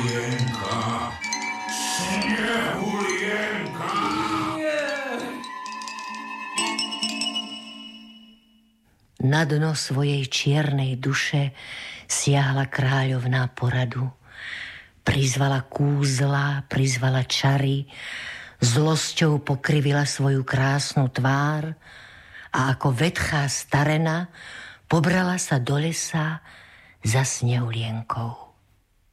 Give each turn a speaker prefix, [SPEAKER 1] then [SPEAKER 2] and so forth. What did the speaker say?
[SPEAKER 1] Snehulienka!
[SPEAKER 2] Na dno svojej čiernej duše siahla kráľovná poradu. Prizvala kúzla, prizvala čary, zlosťou pokrivila svoju krásnu tvár a ako vetchá starena pobrala sa do lesa za Snehulienkou.